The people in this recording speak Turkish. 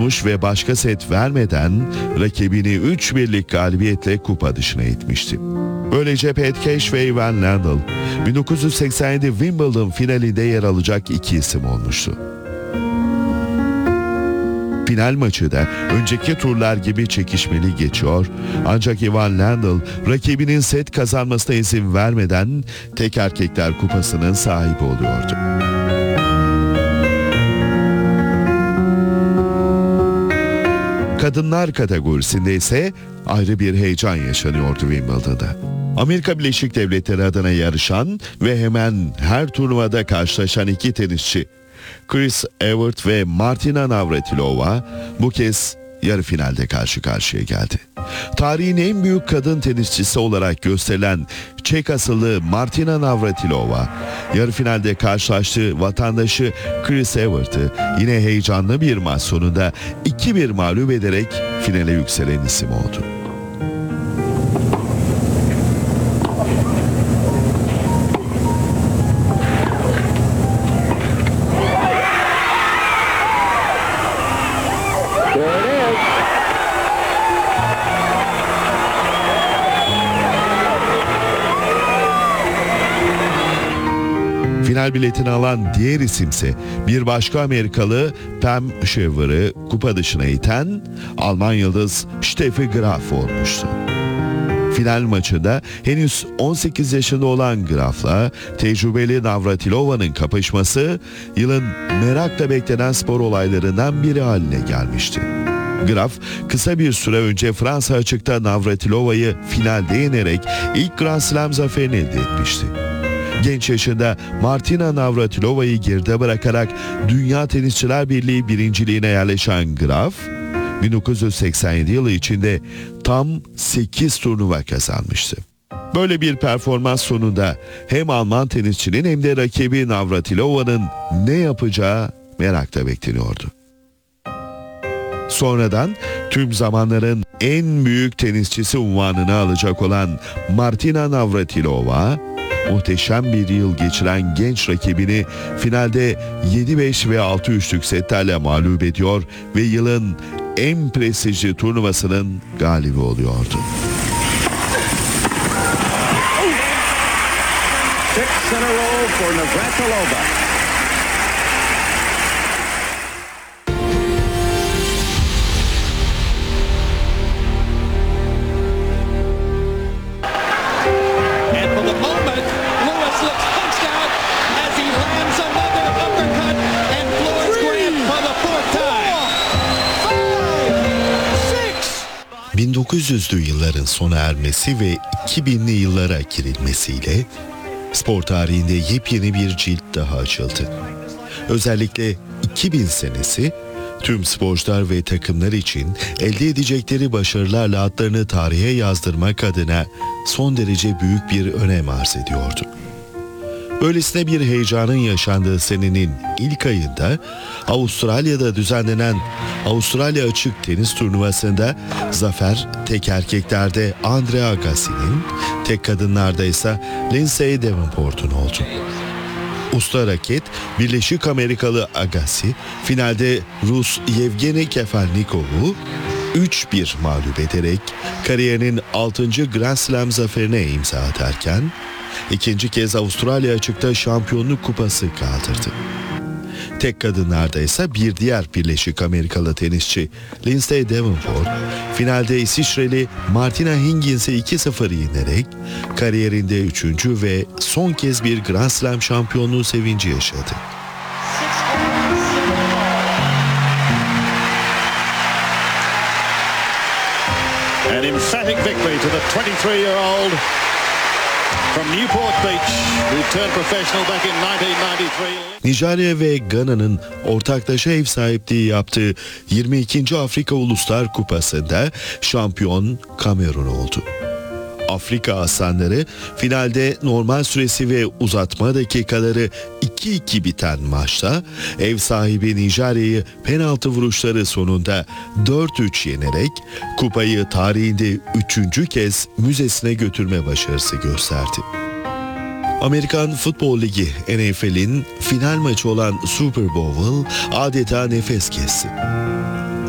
olmuş ve başka set vermeden rakibini 3-1'lik galibiyetle kupa dışına itmişti. Böylece Pat Cash ve Ivan Lendl 1987 Wimbledon finalinde yer alacak iki isim olmuştu. Final maçı da önceki turlar gibi çekişmeli geçiyor, ancak Ivan Lendl rakibinin set kazanmasına izin vermeden tek erkekler kupasının sahibi oluyordu. Kadınlar kategorisinde ise ayrı bir heyecan yaşanıyordu Wimbledon'da. Amerika Birleşik Devletleri adına yarışan ve hemen her turnuvada karşılaşan iki tenisçi Chris Evert ve Martina Navratilova bu kez yarı finalde karşı karşıya geldi. Tarihin en büyük kadın tenisçisi olarak gösterilen Çek asıllı Martina Navratilova, yarı finalde karşılaştığı vatandaşı Chris Evert'ı yine heyecanlı bir maç sonunda 2-1 mağlup ederek finale yükselen isim oldu. Final biletini alan diğer isimse bir başka Amerikalı Pam Shriver'ı kupa dışına iten Alman yıldız Steffi Graf olmuştu. Final maçında henüz 18 yaşında olan Graf'la tecrübeli Navratilova'nın kapışması yılın merakla beklenen spor olaylarından biri haline gelmişti. Graf kısa bir süre önce Fransa açıkta Navratilova'yı finalde yenerek ilk Grand Slam zaferini elde etmişti. Genç yaşında Martina Navratilova'yı geride bırakarak Dünya Tenisçiler Birliği birinciliğine yerleşen Graf, 1987 yılı içinde tam 8 turnuva kazanmıştı. Böyle bir performans sonunda hem Alman tenisçinin hem de rakibi Navratilova'nın ne yapacağı merakla bekleniyordu. Sonradan tüm zamanların en büyük tenisçisi unvanını alacak olan Martina Navratilova, muhteşem bir yıl geçiren genç rakibini finalde 7-5 ve 6-3'lük setlerle mağlup ediyor ve yılın en prestijli turnuvasının galibi oluyordu. Six in a row for Navratilova. ...1900'lü yılların sona ermesi ve 2000'li yıllara girilmesiyle spor tarihinde yepyeni bir cilt daha açıldı. Özellikle 2000 senesi tüm sporcular ve takımlar için elde edecekleri başarılarla adlarını tarihe yazdırmak adına son derece büyük bir önem arz ediyordu. Böylesine bir heyecanın yaşandığı senenin ilk ayında Avustralya'da düzenlenen Avustralya Açık Tenis Turnuvası'nda zafer tek erkeklerde Andre Agassi'nin, tek kadınlarda ise Lindsay Davenport'un oldu. Usta raket Birleşik Amerikalı Agassi finalde Rus Yevgeni Kafelnikov'u 3-1 mağlup ederek kariyerinin 6. Grand Slam zaferine imza atarken ikinci kez Avustralya Açık'ta şampiyonluk kupası kaldırdı. Tek kadınlarda ise bir diğer Birleşik Amerikalı tenisçi Lindsay Davenport finalde İsviçreli Martina Hingins'i 2-0 yenerek kariyerinde 3. ve son kez bir Grand Slam şampiyonluğu sevinci yaşadı. An emphatic victory to the 23-year-old from Newport Beach, who turned professional back in 1993. Nijerya ve Gana'nın ortaklaşa ev sahipliği yaptığı 22. Afrika Uluslar Kupası'nda şampiyon Kamerun oldu. Afrika Aslanları finalde normal süresi ve uzatma dakikaları 2-2 biten maçta ev sahibi Nijerya'yı penaltı vuruşları sonunda 4-3 yenerek kupayı tarihinde 3. kez müzesine götürme başarısı gösterdi. Amerikan Futbol Ligi NFL'in final maçı olan Super Bowl adeta nefes kesti.